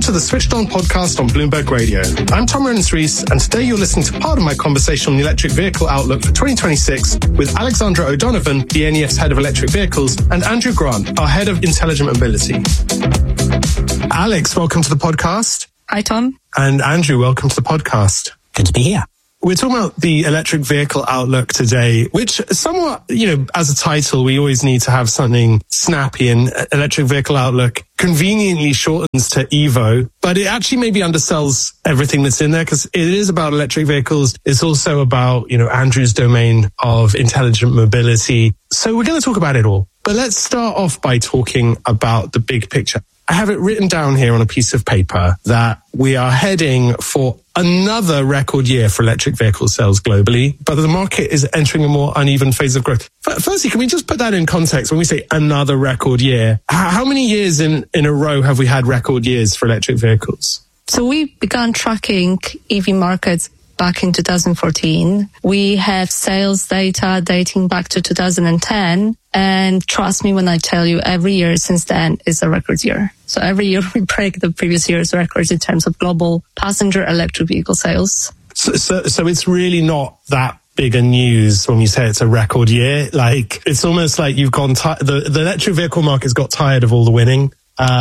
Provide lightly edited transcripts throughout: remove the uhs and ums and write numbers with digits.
to the Switched On podcast on Bloomberg Radio. I'm Tom Renners-Rees, and today you're listening to part of my conversation on the electric vehicle outlook for 2026 with Alexandra O'Donovan, the NEF's head of electric vehicles, and Andrew Grant, our head of intelligent mobility. Alex, welcome to the podcast. Hi, Tom. And Andrew, welcome to the podcast. Good to be here. We're talking about the electric vehicle outlook today, which somewhat, as a title, we always need to have something snappy, and electric vehicle outlook conveniently shortens to EVO, but it actually maybe undersells everything that's in there because it is about electric vehicles. It's also about, Andrew's domain of intelligent mobility. So we're going to talk about it all. But let's start off by talking about the big picture. I have it written down here on a piece of paper that we are heading for another record year for electric vehicle sales globally, but the market is entering a more uneven phase of growth. Firstly, can we just put that in context? When we say another record year, how many years in a row have we had record years for electric vehicles? So we began tracking EV markets back in 2014. We have sales data dating back to 2010. And trust me when I tell you, every year since then is a record year. So every year we break the previous year's records in terms of global passenger electric vehicle sales. So it's really not that big a news when you say it's a record year. Like, it's almost like you've gone, the electric vehicle market's got tired of all the winning.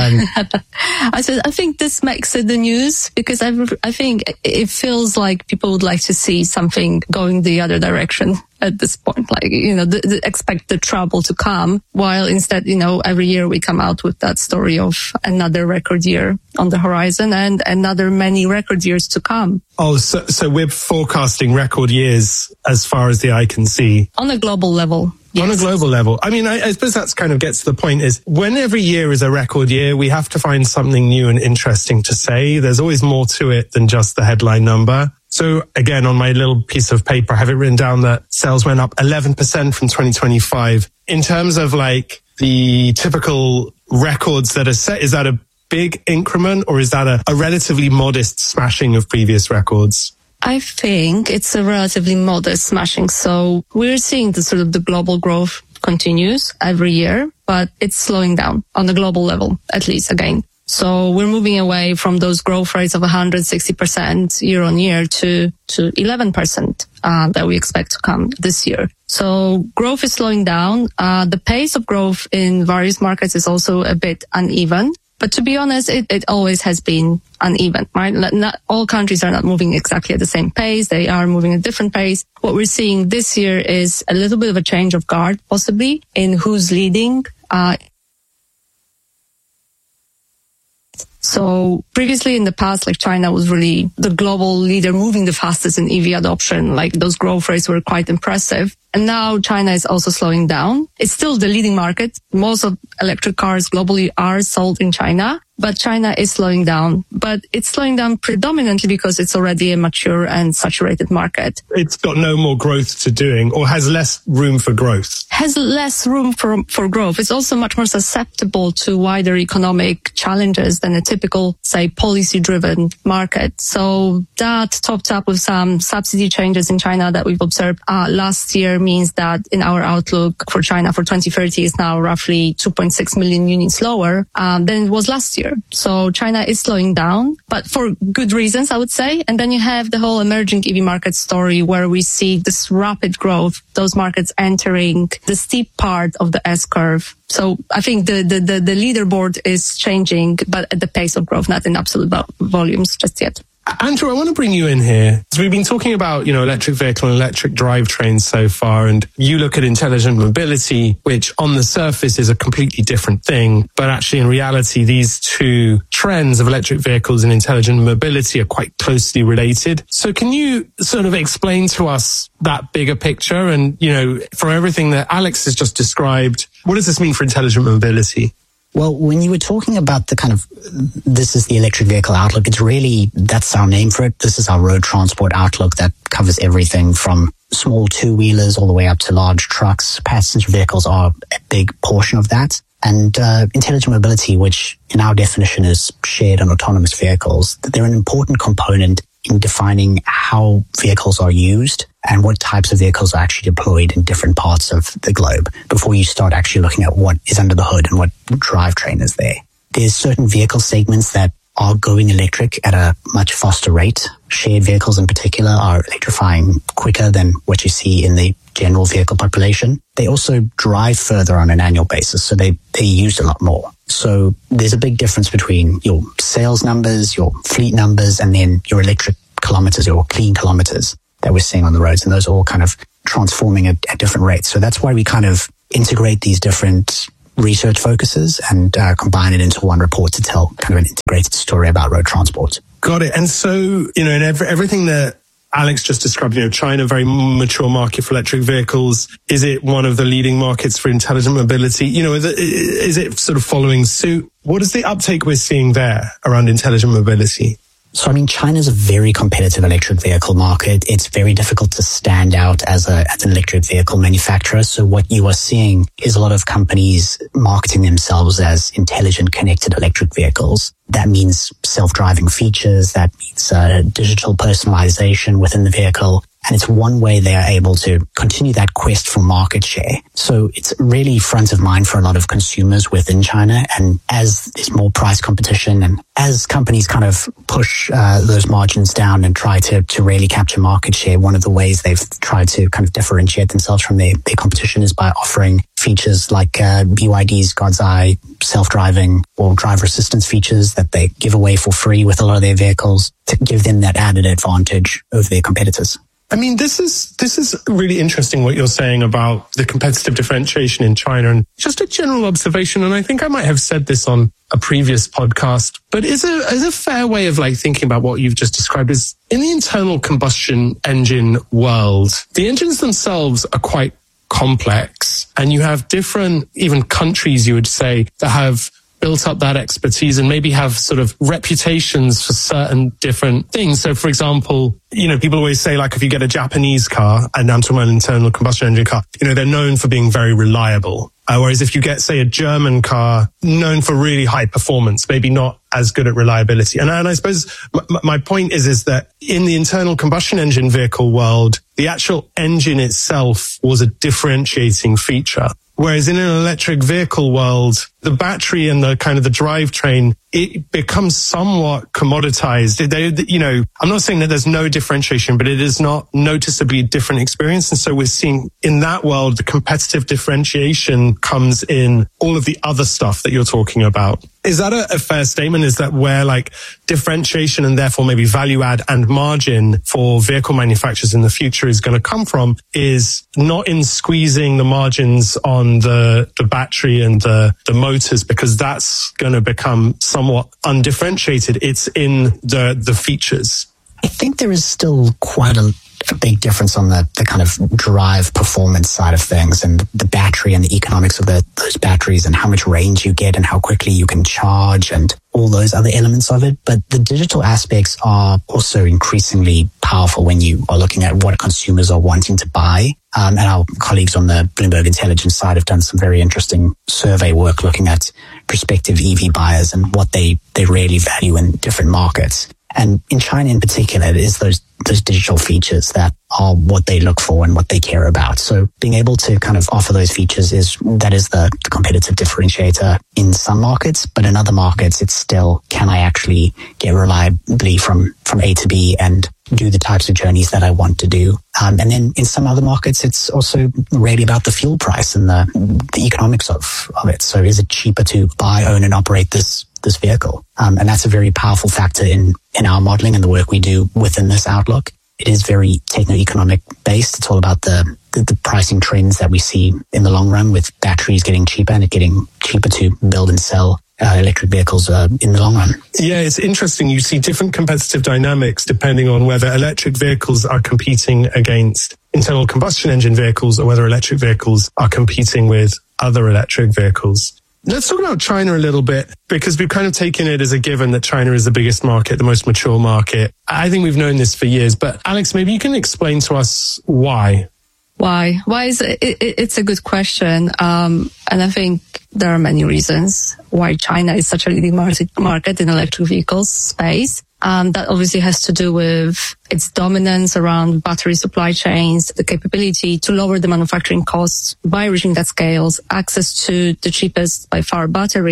I think this makes it the news because I think it feels like people would like to see something going the other direction at this point. Like, expect the trouble to come, while instead, every year we come out with that story of another record year on the horizon and another many record years to come. Oh, so we're forecasting record years as far as the eye can see. On a global level. Yes. On a global level. I mean, I suppose that's kind of gets to the point is when every year is a record year, we have to find something new and interesting to say. There's always more to it than just the headline number. So again, on my little piece of paper, I have it written down that sales went up 11% from 2025. In terms of like the typical records that are set, is that a big increment or is that a relatively modest smashing of previous records? I think it's a relatively modest smashing. So we're seeing the global growth continues every year, but it's slowing down on the global level, at least again. So we're moving away from those growth rates of 160% year on year to 11% that we expect to come this year. So growth is slowing down. The pace of growth in various markets is also a bit uneven. But to be honest, it always has been uneven, right? Not all countries are not moving exactly at the same pace. They are moving at a different pace. What we're seeing this year is a little bit of a change of guard, possibly, in who's leading. So previously in the past, like China was really the global leader moving the fastest in EV adoption. Like those growth rates were quite impressive. And now China is also slowing down. It's still the leading market. Most of electric cars globally are sold in China, but China is slowing down. But it's slowing down predominantly because it's already a mature and saturated market. It's got no more growth to doing or has less room for growth. Has less room for growth. It's also much more susceptible to wider economic challenges than a typical, say, policy-driven market. So that topped up with some subsidy changes in China that we've observed last year means that in our outlook for China for 2030 is now roughly 2.6 million units lower than it was last year. So China is slowing down, but for good reasons, I would say. And then you have the whole emerging EV market story where we see this rapid growth, those markets entering the steep part of the S-curve. So I think the leaderboard is changing, but at the pace of growth, not in absolute volumes just yet. Andrew, I want to bring you in here. So we've been talking about, electric vehicle and electric drivetrains so far, and you look at intelligent mobility, which on the surface is a completely different thing. But actually, in reality, these two trends of electric vehicles and intelligent mobility are quite closely related. So can you sort of explain to us that bigger picture? And, from everything that Alex has just described, what does this mean for intelligent mobility? Well, when you were talking about this is the electric vehicle outlook, that's our name for it. This is our road transport outlook that covers everything from small two-wheelers all the way up to large trucks. Passenger vehicles are a big portion of that. And intelligent mobility, which in our definition is shared and autonomous vehicles, they're an important component in defining how vehicles are used and what types of vehicles are actually deployed in different parts of the globe before you start actually looking at what is under the hood and what drivetrain is there. There's certain vehicle segments that are going electric at a much faster rate. Shared vehicles in particular are electrifying quicker than what you see in the general vehicle population. They also drive further on an annual basis, so they use a lot more. So there's a big difference between your sales numbers, your fleet numbers, and then your electric kilometers or clean kilometers that we're seeing on the roads. And those are all kind of transforming at different rates. So that's why we kind of integrate these different research focuses and combine it into one report to tell kind of an integrated story about road transport. Got it. And so, in everything that Alex just described, China, very mature market for electric vehicles. Is it one of the leading markets for intelligent mobility? Is it sort of following suit? What is the uptake we're seeing there around intelligent mobility? So, China's a very competitive electric vehicle market. It's very difficult to stand out as an electric vehicle manufacturer. So what you are seeing is a lot of companies marketing themselves as intelligent, connected electric vehicles. That means self-driving features. That means digital personalization within the vehicle. And it's one way they are able to continue that quest for market share. So it's really front of mind for a lot of consumers within China. And as there's more price competition and as companies kind of push those margins down and try to really capture market share, one of the ways they've tried to kind of differentiate themselves from their competition is by offering features like BYD's God's Eye self-driving or driver assistance features that they give away for free with a lot of their vehicles to give them that added advantage over their competitors. This is really interesting what you're saying about the competitive differentiation in China, and just a general observation. And I think I might have said this on a previous podcast, but is a fair way of thinking about what you've just described is in the internal combustion engine world, the engines themselves are quite complex, and you have different, even countries, you would say, that have built up that expertise and maybe have sort of reputations for certain different things. So, for example, people always say, if you get a Japanese car, and I'm talking about an internal combustion engine car, they're known for being very reliable. Whereas if you get, say, a German car, known for really high performance, maybe not as good at reliability. And I suppose my point is that in the internal combustion engine vehicle world, the actual engine itself was a differentiating feature. Whereas in an electric vehicle world, the battery and the kind of the drivetrain, it becomes somewhat commoditized. I'm not saying that there's no differentiation, but it is not noticeably different experience. And so we're seeing in that world, the competitive differentiation comes in all of the other stuff that you're talking about. Is that a fair statement? Is that where differentiation and therefore maybe value add and margin for vehicle manufacturers in the future is going to come from, is not in squeezing the margins on the battery and the motors, because that's going to become somewhat undifferentiated. It's in the features. I think there is still quite a big difference on the kind of drive performance side of things, and the battery and the economics of those batteries and how much range you get and how quickly you can charge and all those other elements of it. But the digital aspects are also increasingly powerful when you are looking at what consumers are wanting to buy. And our colleagues on the Bloomberg Intelligence side have done some very interesting survey work looking at prospective EV buyers and what they really value in different markets. And in China in particular, it is those digital features that are what they look for and what they care about. So being able to kind of offer those features is the competitive differentiator in some markets, but in other markets, it's still, can I actually get reliably from A to B and do the types of journeys that I want to do? And then in some other markets, it's also really about the fuel price and the economics of it. So is it cheaper to buy, own, and operate this vehicle? And that's a very powerful factor in our modeling and the work we do within this outlook. It is very techno-economic based. It's all about the pricing trends that we see in the long run, with batteries getting cheaper and it getting cheaper to build and sell electric vehicles in the long run. Yeah, it's interesting. You see different competitive dynamics depending on whether electric vehicles are competing against internal combustion engine vehicles or whether electric vehicles are competing with other electric vehicles. Let's talk about China a little bit, because we've kind of taken it as a given that China is the biggest market, the most mature market. I think we've known this for years, but Alex, maybe you can explain to us why. Why is it's a good question. And I think there are many reasons why China is such a leading market in electric vehicles space. That obviously has to do with its dominance around battery supply chains, the capability to lower the manufacturing costs by reaching that scales, access to the cheapest by far batteries,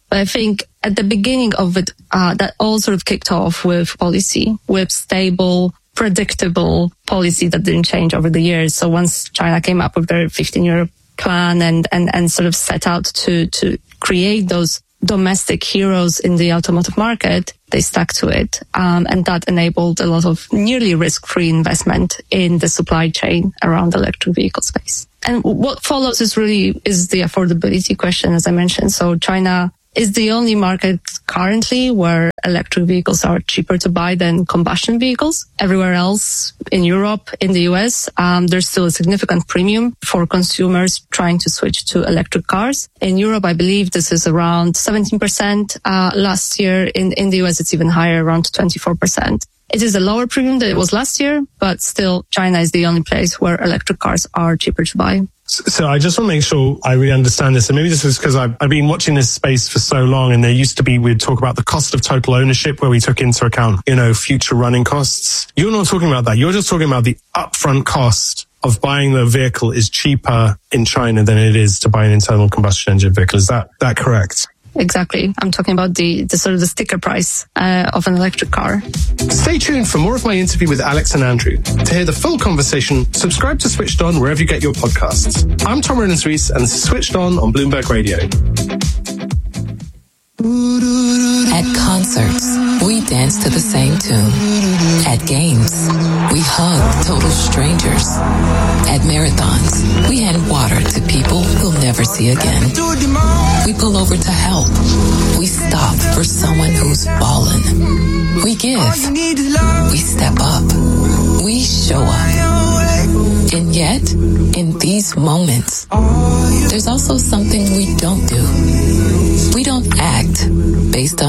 But I think at the beginning of it, that all sort of kicked off with policy, with stable, predictable policy that didn't change over the years. So once China came up with their 15-year plan and sort of set out to create those domestic heroes in the automotive market, they stuck to it. And that enabled a lot of nearly risk-free investment in the supply chain around the electric vehicle space. And what follows is the affordability question, as I mentioned. So China is the only market currently where electric vehicles are cheaper to buy than combustion vehicles. Everywhere else in Europe, in the US, there's still a significant premium for consumers trying to switch to electric cars. In Europe, I believe this is around 17% last year. In the US, it's even higher, around 24%. It is a lower premium than it was last year, but still China is the only place where electric cars are cheaper to buy. So I just want to make sure I really understand this. And maybe this is because I've been watching this space for so long, and there used to be, we'd talk about the cost of total ownership where we took into account, future running costs. You're not talking about that. You're just talking about the upfront cost of buying the vehicle is cheaper in China than it is to buy an internal combustion engine vehicle. Is that correct? Exactly. I'm talking about the sort of the sticker price of an electric car. Stay tuned for more of my interview with Alex and Andrew. To hear the full conversation, subscribe to Switched On wherever you get your podcasts. I'm Tom Reynolds-Rees, and this is Switched On Bloomberg Radio. At concerts, we dance to the same tune. At games, we hug total strangers. At marathons, we hand water to people we'll never see again. We pull over to help. We stop for someone who's fallen. We give. We step up. We show up. And yet, in these moments, there's also something we don't do. We don't act based on